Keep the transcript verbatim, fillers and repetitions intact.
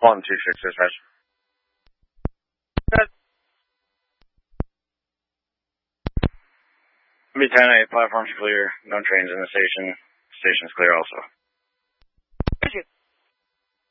One, two, six, dispatch. Good. B ten eight, platform's clear. No trains in the station. Station's clear also.